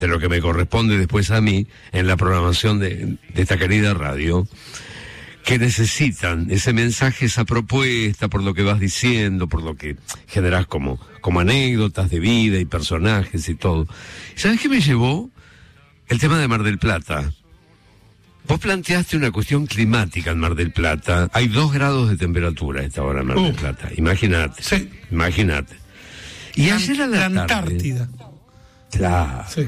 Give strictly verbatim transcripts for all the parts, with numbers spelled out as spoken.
de lo que me corresponde después a mí en la programación de, de esta querida radio, que necesitan ese mensaje, esa propuesta, por lo que vas diciendo, por lo que generás como, como anécdotas de vida y personajes y todo. ¿Sabes qué me llevó? El tema de Mar del Plata. Vos planteaste una cuestión climática en Mar del Plata. Hay dos grados de temperatura a esta hora en Mar del Plata. Imagínate. Sí. Imagínate. Y La, ayer a la, la tarde... Antártida. Claro. Sí.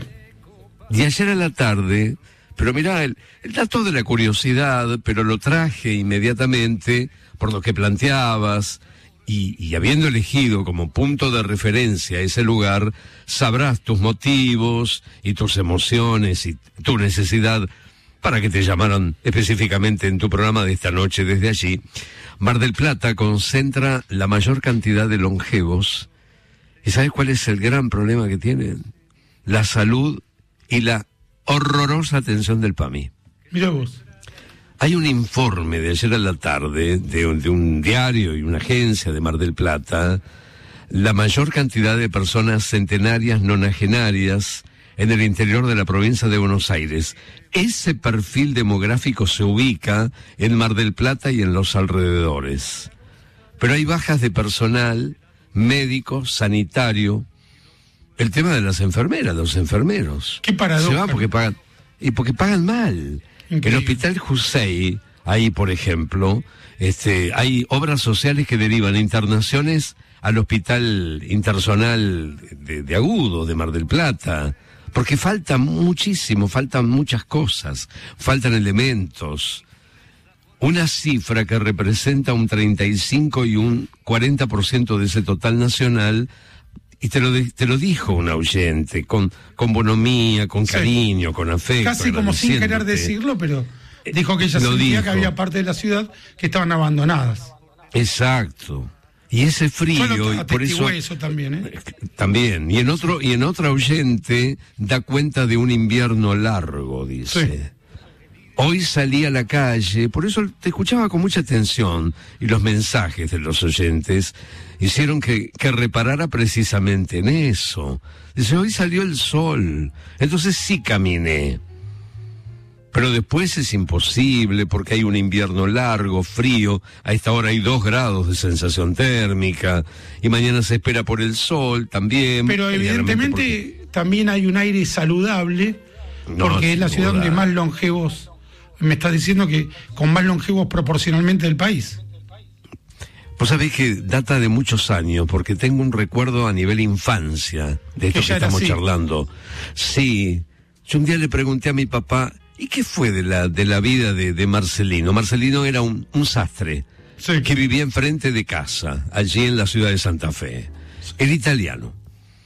Y ayer a la tarde... Pero mirá, el, el dato de la curiosidad, pero lo traje inmediatamente por lo que planteabas, y, y habiendo elegido como punto de referencia ese lugar, sabrás tus motivos y tus emociones y tu necesidad para que te llamaran específicamente en tu programa de esta noche desde allí. Mar del Plata concentra la mayor cantidad de longevos. ¿Y sabes cuál es el gran problema que tienen? La salud y la horrorosa atención del P A M I. Mira vos. Hay un informe de ayer a la tarde de un, de un diario y una agencia de Mar del Plata. La mayor cantidad de personas centenarias nonagenarias en el interior de la provincia de Buenos Aires. Ese perfil demográfico se ubica en Mar del Plata y en los alrededores. Pero hay bajas de personal, médico, sanitario. El tema de las enfermeras, los enfermeros. Qué paradoja. Se van porque pagan, y porque pagan mal. Increíble. El Hospital Jusey, ahí por ejemplo, este, hay obras sociales que derivan internaciones al Hospital Interzonal de, de Agudo, de Mar del Plata, porque falta muchísimo, faltan muchas cosas, faltan elementos. Una cifra que representa un treinta y cinco y un cuarenta por ciento de ese total nacional. Y te lo, te lo dijo un oyente, con, con bonomía, con cariño, sí, con afecto. Casi como sin querer decirlo, pero dijo que ella lo sentía dijo. que había partes de la ciudad que estaban abandonadas. Exacto. Y ese frío, Yo y por eso, eso también, ¿eh? También. Y en otro, y en otra oyente da cuenta de un invierno largo, dice. Sí. Hoy salí a la calle, por eso te escuchaba con mucha atención, y los mensajes de los oyentes hicieron que, que reparara precisamente en eso. Dice, hoy salió el sol, entonces sí caminé. Pero después es imposible porque hay un invierno largo, frío, a esta hora hay dos grados de sensación térmica, y mañana se espera por el sol también. Pero evidentemente porque... también hay un aire saludable, no, porque es la ciudad donde más longevos... Me estás diciendo que con más longevos proporcionalmente del país. Vos sabés que data de muchos años, porque tengo un recuerdo a nivel infancia de esto que, que estamos así. charlando. Sí, yo un día le pregunté a mi papá, ¿y qué fue de la de la vida de, de Marcelino? Marcelino era un, un sastre, sí, que vivía enfrente de casa, allí en la ciudad de Santa Fe. Era italiano.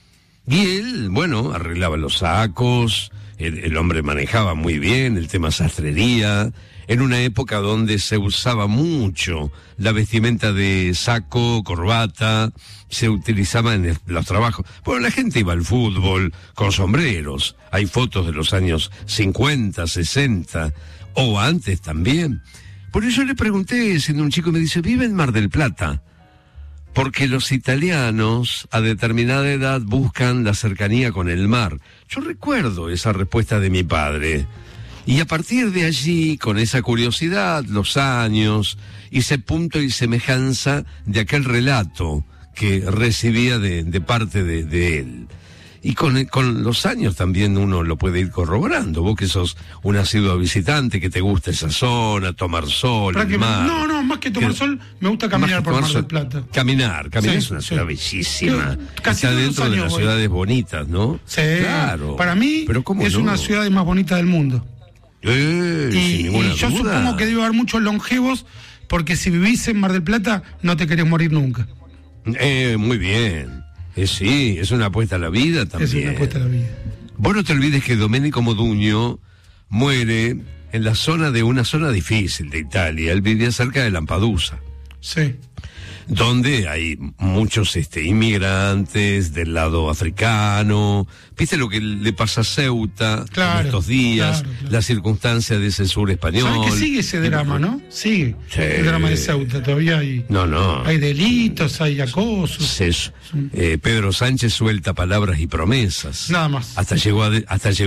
Y él, bueno, arreglaba los sacos... El, el hombre manejaba muy bien el tema sastrería, en una época donde se usaba mucho la vestimenta de saco, corbata, se utilizaba en el, los trabajos. Bueno, la gente iba al fútbol con sombreros, hay fotos de los años cincuenta, sesenta, o antes también. Por eso le pregunté, siendo un chico, me dice, vive en Mar del Plata. Porque los italianos a determinada edad buscan la cercanía con el mar. Yo recuerdo esa respuesta de mi padre. Y a partir de allí, con esa curiosidad, los años, hice punto y semejanza de aquel relato que recibía de, de parte de, de él. Y con, con los años también uno lo puede ir corroborando. Vos que sos un asiduo visitante, que te gusta esa zona, tomar sol, el mar. No, no, más que tomar que, sol, me gusta caminar por Mar del Plata. Caminar, caminar sí, es una sí. ciudad bellísima. Casi está dentro de las voy. ciudades bonitas, ¿no? Sí, claro. Para mí Pero ¿cómo es no? una ciudad más bonita del mundo. Eh, y, sin ninguna y yo duda. supongo que debe haber muchos longevos, porque si vivís en Mar del Plata, no te querés morir nunca. Eh, muy bien. Eh, sí, es una apuesta a la vida también. Es una apuesta a la vida. Vos no te olvides que Domenico Modugno muere en la zona de una zona difícil de Italia. Él vivía cerca de Lampedusa. Sí. Donde hay muchos este, inmigrantes del lado africano. ¿Viste lo que le pasa a Ceuta claro, en estos días? Claro, claro. Las circunstancias de ese sur español. ¿Sabes que sigue ese drama, no? Sigue. Sí. El drama de Ceuta. Todavía hay, no, no. hay delitos, hay acosos. Es, eh, Pedro Sánchez suelta palabras y promesas. Nada más. Hasta llegó a, de, hasta llegó